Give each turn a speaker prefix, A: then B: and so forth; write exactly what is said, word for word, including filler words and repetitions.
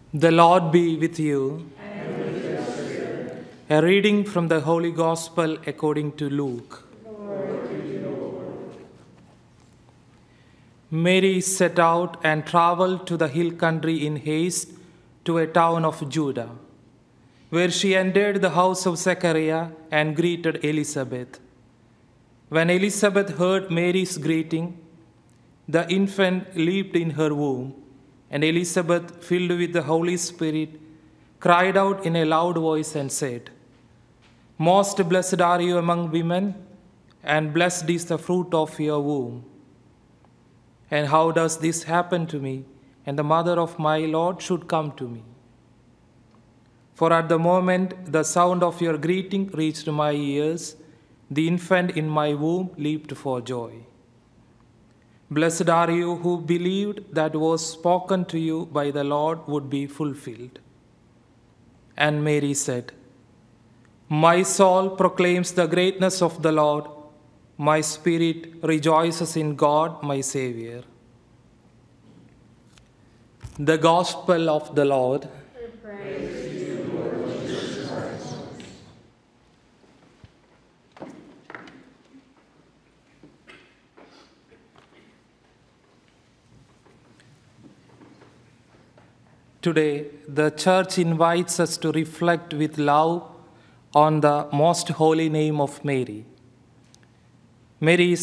A: The Lord be with you. A reading from the Holy Gospel according to Luke. Mary set out and traveled to the hill country in haste to a town of Judah, where she entered the house of Zechariah and greeted Elizabeth. When Elizabeth heard Mary's greeting, the infant leaped in her womb, and Elizabeth, filled with the Holy Spirit, cried out in a loud voice and said, "Most blessed are you among women, and blessed is the fruit of your womb. And how does this happen to me? And the mother of my Lord should come to me. For at the moment the sound of your greeting reached my ears, the infant in my womb leaped for joy. Blessed are you who believed that what was spoken to you by the Lord would be fulfilled." And Mary said, "My soul proclaims the greatness of the Lord. My spirit rejoices in God, my Savior." The Gospel of the Lord.
B: Praise to you, Lord Jesus Christ.
A: Today, the Church invites us to reflect with love on the most holy name of Mary. Mary is